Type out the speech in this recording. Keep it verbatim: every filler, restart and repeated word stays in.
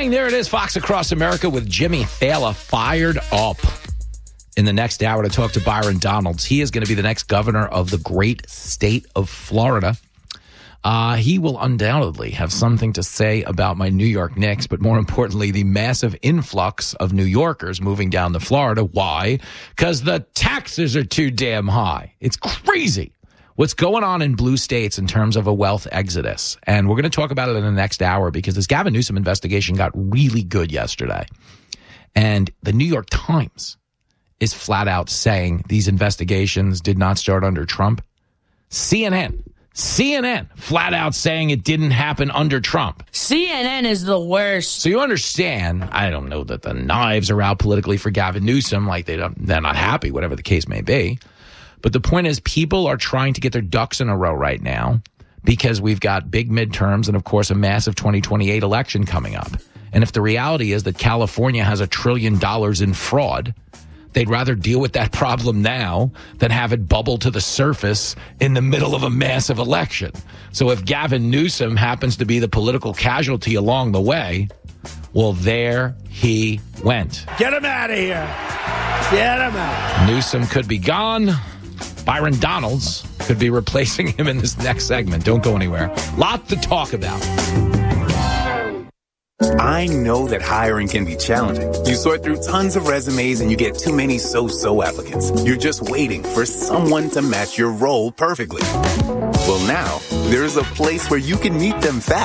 morning. There it is. Fox Across America with Jimmy Fallon fired up. In the next hour to talk to Byron Donalds. He is going to be the next governor of the great state of Florida. Uh, he will undoubtedly have something to say about my New York Knicks, but more importantly, the massive influx of New Yorkers moving down to Florida. Why? Because the taxes are too damn high. It's crazy what's going on in blue states in terms of a wealth exodus. And we're going to talk about it in the next hour because this Gavin Newsom investigation got really good yesterday. And the New York Times is flat out saying these investigations did not start under Trump. C N N, C N N flat out saying it didn't happen under Trump. C N N is the worst. So you understand, I don't know that the knives are out politically for Gavin Newsom, like they don't, they're not happy, whatever the case may be. But the point is people are trying to get their ducks in a row right now because we've got big midterms and, of course, a massive twenty twenty-eight election coming up. And if the reality is that California has a trillion dollars in fraud, they'd rather deal with that problem now than have it bubble to the surface in the middle of a massive election. So if Gavin Newsom happens to be the political casualty along the way, well, there he went. Get him out of here. Get him out. Newsom could be gone. Byron Donalds could be replacing him in this next segment. Don't go anywhere. Lot to talk about. I know that hiring can be challenging. You sort through tons of resumes and you get too many so-so applicants. You're just waiting for someone to match your role perfectly. Well, now, there's a place where you can meet them fast.